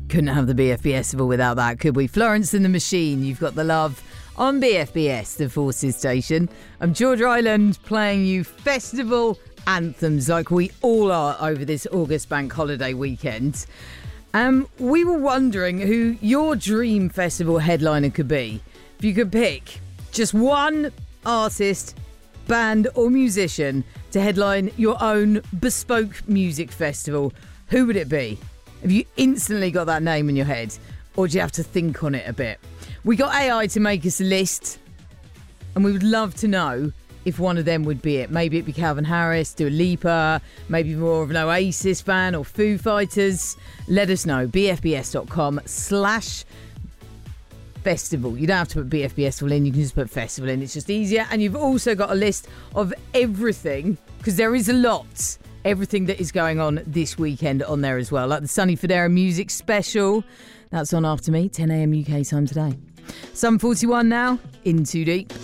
Couldn't have the BFBS Festival without that, could we? Florence and the Machine, You've Got the Love on BFBS, the Forces Station. I'm Georgia Island playing you festival anthems like we all are over this August bank holiday weekend. We were wondering who your dream festival headliner could be. If you could pick just one artist, band or musician to headline your own bespoke music festival, who would it be? Have you instantly got that name in your head, or do you have to think on it a bit? We got AI to make us a list, and we would love to know if one of them would be it. Maybe it'd be Calvin Harris, Dua Lipa, maybe more of an Oasis fan or Foo Fighters. Let us know. bfbs.com/festival. You don't have to put BFBS Festival in, you can just put festival in. It's just easier. And you've also got a list of everything, because there is a lot. Everything that is going on this weekend on there as well, like the Sonny Fodera Music Special. That's on after me, 10 a.m. UK time today. Sun 41 now, in too deep.